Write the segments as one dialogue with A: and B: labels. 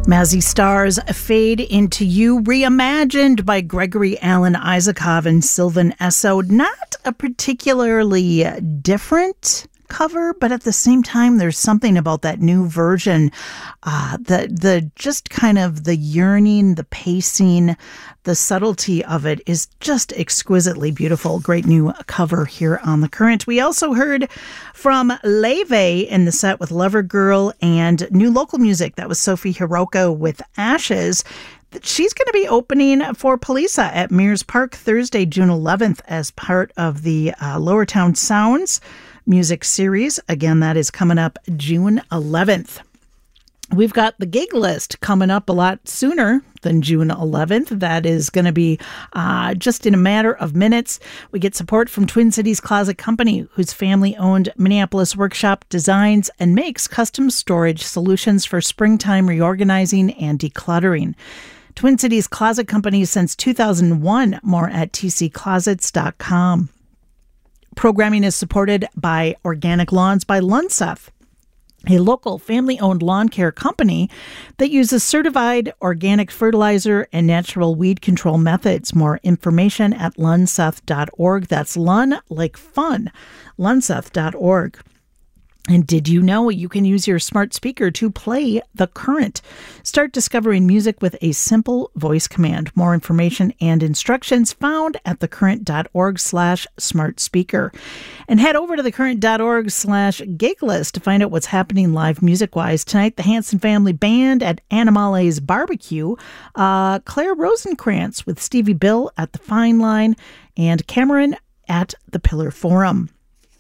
A: Mazzy Star's Fade Into You, reimagined by Gregory Alan Isakov and Sylvan Esso. Not a particularly different cover, but at the same time, there's something about that new version, the just kind of the yearning, the pacing, the subtlety of it is just exquisitely beautiful. Great new cover here on The Current. We also heard from Leve in the set with Lover Girl, and new local music. That was Sophie Hiroko with Ashes. She's going to be opening for Polisa at Mears Park Thursday, June 11th as part of the Lower Town Sounds music series. Again, that is coming up June 11th. We've got the gig list coming up a lot sooner than June 11th. That is going to be just in a matter of minutes. We get support from Twin Cities Closet Company, whose family-owned Minneapolis workshop designs and makes custom storage solutions for springtime reorganizing and decluttering. Twin Cities Closet Company since 2001. More at tcclosets.com. Programming is supported by Organic Lawns by Lunseth, a local family-owned lawn care company that uses certified organic fertilizer and natural weed control methods. More information at lunseth.org. That's Lun like fun, lunseth.org. And did you know you can use your smart speaker to play The Current? Start discovering music with a simple voice command. More information and instructions found at thecurrent.org/smart speaker. And head over to thecurrent.org/giglist to find out what's happening live music-wise. Tonight, the Hanson Family Band at Animale's Barbecue. Claire Rosenkrantz with Stevie Bill at the Fine Line. And Cameron at the Pillar Forum.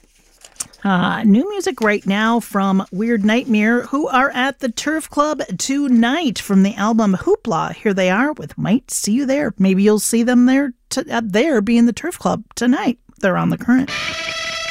A: New music right now from Weird Nightmare, who are at the Turf Club tonight from the album Hoopla. Here they are with Might See You There. Maybe you'll see them there, there being the Turf Club tonight. They're on The Current.